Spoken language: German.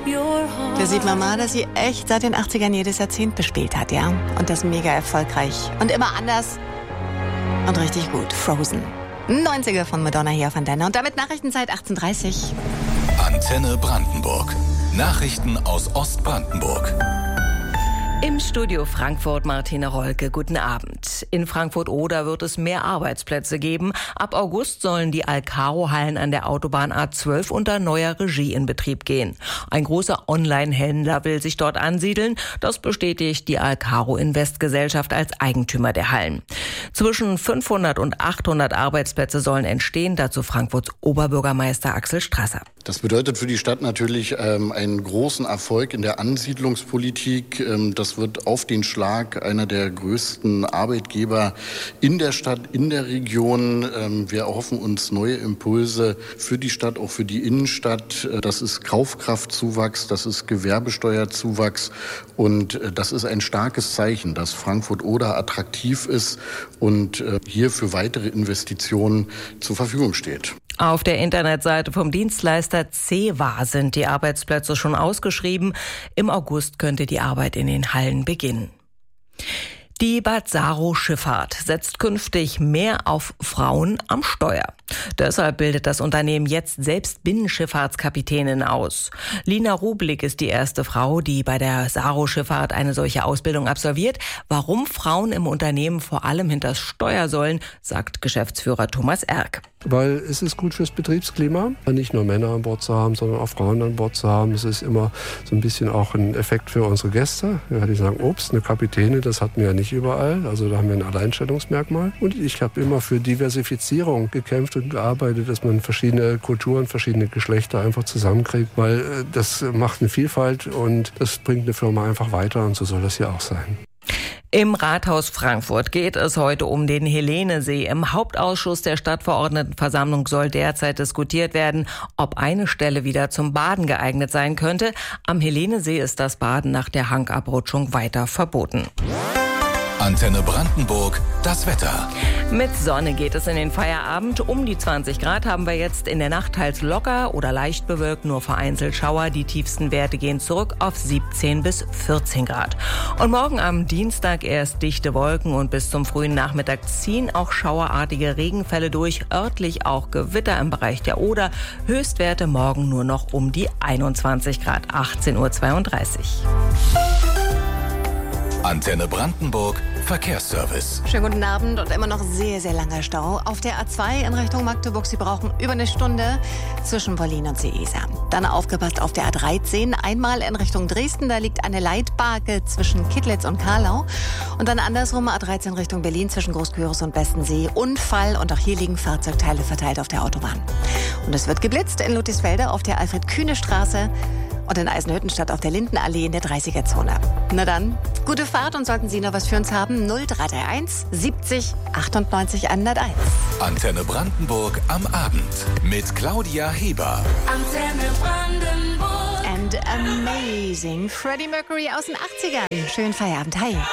Da sieht man mal, dass sie echt seit den 80ern jedes Jahrzehnt bespielt hat, ja? Und das mega erfolgreich. Und immer anders und richtig gut. Frozen. 90er von Madonna hier auf Antenne. Und damit Nachrichtenzeit 18:30. Antenne Brandenburg. Nachrichten aus Ostbrandenburg. Im Studio Frankfurt Martina Rolke, guten Abend. In Frankfurt-Oder wird es mehr Arbeitsplätze geben. Ab August sollen die Alcaro-Hallen an der Autobahn A12 unter neuer Regie in Betrieb gehen. Ein großer Online-Händler will sich dort ansiedeln. Das bestätigt die Alcaro Invest-Gesellschaft als Eigentümer der Hallen. Zwischen 500 und 800 Arbeitsplätze sollen entstehen, dazu Frankfurts Oberbürgermeister Axel Strasser. Das bedeutet für die Stadt natürlich einen großen Erfolg in der Ansiedlungspolitik. Das wird auf den Schlag einer der größten Arbeitgeber in der Stadt, in der Region. Wir erhoffen uns neue Impulse für die Stadt, auch für die Innenstadt. Das ist Kaufkraftzuwachs, das ist Gewerbesteuerzuwachs und das ist ein starkes Zeichen, dass Frankfurt-Oder attraktiv ist und hier für weitere Investitionen zur Verfügung steht. Auf der Internetseite vom Dienstleister CEWA sind die Arbeitsplätze schon ausgeschrieben. Im August könnte die Arbeit in den Hallen beginnen. Die Bad Saro Schifffahrt setzt künftig mehr auf Frauen am Steuer. Deshalb bildet das Unternehmen jetzt selbst Binnenschifffahrtskapitäninnen aus. Lina Rublik ist die erste Frau, die bei der Saro Schifffahrt eine solche Ausbildung absolviert. Warum Frauen im Unternehmen vor allem hinters Steuer sollen, sagt Geschäftsführer Thomas Erck. Weil es ist gut fürs Betriebsklima, nicht nur Männer an Bord zu haben, sondern auch Frauen an Bord zu haben. Es ist immer so ein bisschen auch ein Effekt für unsere Gäste. Ja, die sagen, ups, eine Kapitänin, das hatten wir ja nicht überall. Also da haben wir ein Alleinstellungsmerkmal. Und ich habe immer für Diversifizierung gekämpft und gearbeitet, dass man verschiedene Kulturen, verschiedene Geschlechter einfach zusammenkriegt, weil das macht eine Vielfalt und das bringt eine Firma einfach weiter und so soll das hier auch sein. Im Rathaus Frankfurt geht es heute um den Helenesee. Im Hauptausschuss der Stadtverordnetenversammlung soll derzeit diskutiert werden, ob eine Stelle wieder zum Baden geeignet sein könnte. Am Helenesee ist das Baden nach der Hangabrutschung weiter verboten. Antenne Brandenburg, das Wetter. Mit Sonne geht es in den Feierabend. Um die 20 Grad haben wir jetzt in der Nacht teils locker oder leicht bewölkt, nur vereinzelt Schauer. Die tiefsten Werte gehen zurück auf 17 bis 14 Grad. Und morgen am Dienstag erst dichte Wolken und bis zum frühen Nachmittag ziehen auch schauerartige Regenfälle durch. Örtlich auch Gewitter im Bereich der Oder. Höchstwerte morgen nur noch um die 21 Grad, 18:32 Uhr. Antenne Brandenburg, Verkehrsservice. Schönen guten Abend und immer noch sehr, sehr langer Stau. Auf der A2 in Richtung Magdeburg, Sie brauchen über eine Stunde zwischen Berlin und Seesa. Dann aufgepasst auf der A13, einmal in Richtung Dresden, da liegt eine Leitbarke zwischen Kittlitz und Karlau. Und dann andersrum A13 Richtung Berlin zwischen Groß-Kyros und Bestensee. Unfall und auch hier liegen Fahrzeugteile verteilt auf der Autobahn. Und es wird geblitzt in Ludwigsfelde auf der Alfred-Kühne-Straße. Und in Eisenhüttenstadt auf der Lindenallee in der 30er-Zone. Na dann, gute Fahrt und sollten Sie noch was für uns haben, 0331 70 98 101. Antenne Brandenburg am Abend mit Claudia Heber. Antenne Brandenburg. And amazing. Freddie Mercury aus den 80ern. Schönen Feierabend. Hi.